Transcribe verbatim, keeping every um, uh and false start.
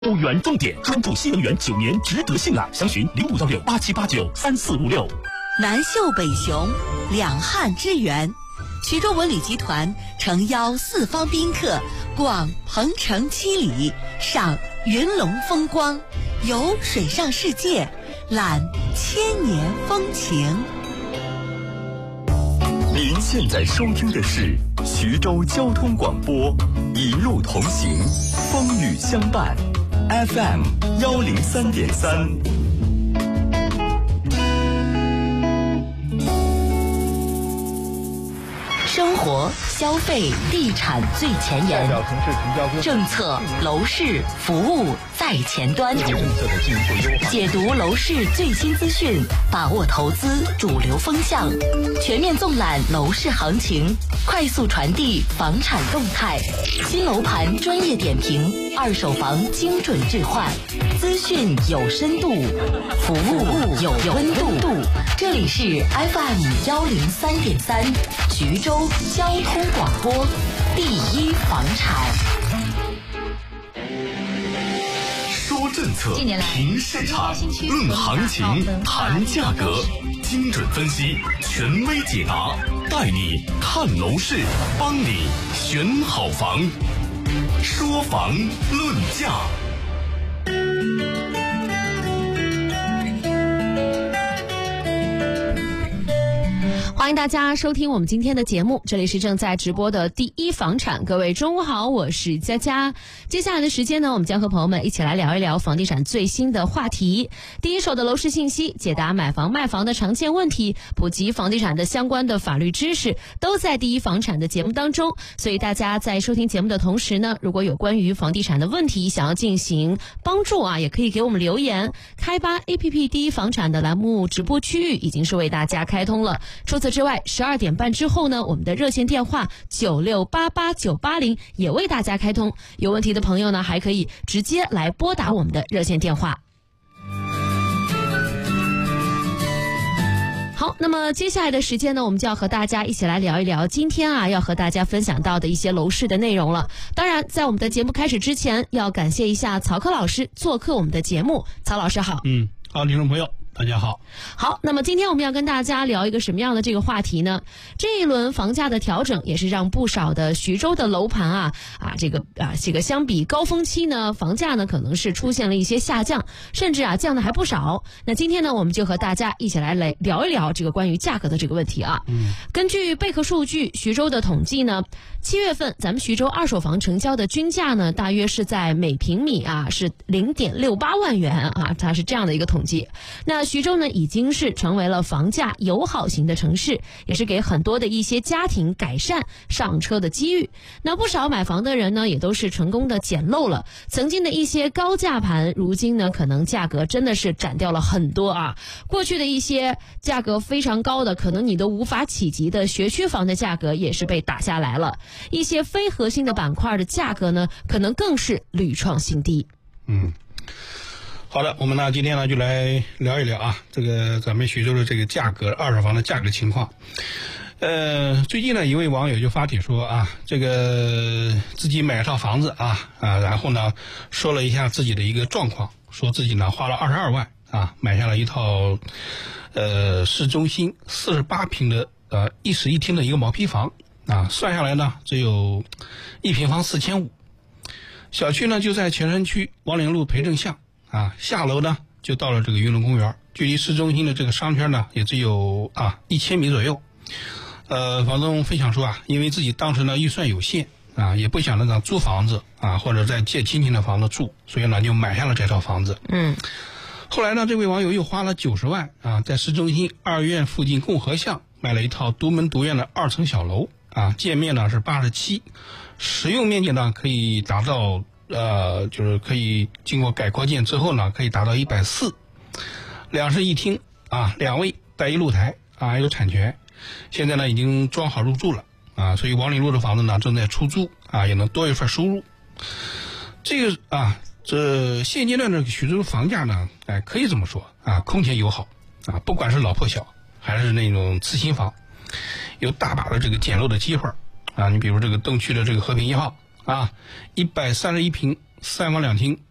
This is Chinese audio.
欧元重点专注新能源，九年值得信赖，详询零五幺六八七八九三四五六。 南秀北雄，两汉之源。徐州文旅集团诚邀四方宾客逛鹏城七里，赏云龙风光，游水上世界，览千年风情。 您现在收听的是徐州交通广播，一路同行，风雨相伴 ，F M 幺零三点三。 生活、消费、地产最前沿，政策、楼市、服务在前端，解读楼市最新资讯，把握投资主流风向，全面纵览楼市行情，快速传递房产动态，新楼盘专业点评，二手房精准置换，资讯有深度，服务有温度。这里是 F M 幺零三点三，徐州交通广播，第一房产。 说政策，评市场，论行情，谈价格，精准分析，权威解答，带你看楼市，帮你选好房。说房论价。 欢迎大家收听我们今天的节目，这里是正在直播的第一房产。各位中午好，我是佳佳。接下来的时间呢，我们将和朋友们一起来聊一聊房地产最新的话题，第一手的楼市信息，解答买房卖房的常见问题，普及房地产的相关的法律知识，都在第一房产的节目当中。所以大家在收听节目的同时呢，如果有关于房地产的问题想要进行帮助啊，也可以给我们留言。开吧 A P P 第一房产的栏目直播区域已经是为大家开通了。除此之外，十二点半之后呢，我们的热线电话九六八八九八零也为大家开通。有问题的朋友呢，还可以直接来拨打我们的热线电话。好，那么接下来的时间呢，我们就要和大家一起来聊一聊今天啊要和大家分享到的一些楼市的内容了。当然，在我们的节目开始之前，要感谢一下曹科老师做客我们的节目。曹老师好。 嗯，好，听众朋友大家好。 好，那么今天我们要跟大家聊一个什么样的这个话题呢？这一轮房价的调整也是让不少的徐州的楼盘啊啊这个啊这个相比高峰期呢，房价呢可能是出现了一些下降，甚至啊降的还不少。那今天呢，我们就和大家一起来来聊一聊这个关于价格的这个问题啊。嗯，根据贝壳数据，徐州的统计呢，七月份咱们徐州二手房成交的均价呢，大约是在每平米啊是零点六八万元啊，它是这样的一个统计。那徐州呢，已经是成为了房价友好型的城市，也是给很多的一些家庭改善上车的机遇。那不少买房的人呢，也都是成功的捡漏了曾经的一些高价盘，如今呢，可能价格真的是斩掉了很多啊。过去的一些价格非常高的，可能你都无法企及的学区房的价格也是被打下来了。一些非核心的板块的价格呢，可能更是屡创新低。 嗯。好的，我们呢今天呢就来聊一聊啊，这个咱们徐州的这个价格，二手房的价格情况。呃，最近呢一位网友就发帖说啊，这个自己买一套房子啊啊，然后呢说了一下自己的一个状况，说自己呢花了二十二万啊买下了一套呃市中心四十八平的呃一室一厅的一个毛坯房啊，算下来呢只有一平方四千五，小区呢就在前山区王陵路培正巷。啊，下楼呢就到了这个云龙公园，距离市中心的这个商圈呢也只有啊一千米左右。呃，房东分享说啊，因为自己当时呢预算有限啊，也不想那租房子啊，或者再借亲戚的房子住，所以呢就买下了这套房子。嗯。后来呢，这位网友又花了九十万啊，在市中心二院附近共和巷买了一套独门独院的二层小楼啊，建面呢是八十七，实用面积呢可以达到。呃，就是可以经过改扩建之后呢，可以达到一百四，两室一厅啊，两卫带一露台啊，有产权，现在呢已经装好入住了啊，所以王陵路的房子呢正在出租啊，也能多一份收入。这个啊，这现阶段的徐州房价呢，哎，可以这么说啊，空前友好啊，不管是老破小还是那种次新房，有大把的这个捡漏的机会啊。你比如这个东区的这个和平一号。啊，一百三十一平三房两厅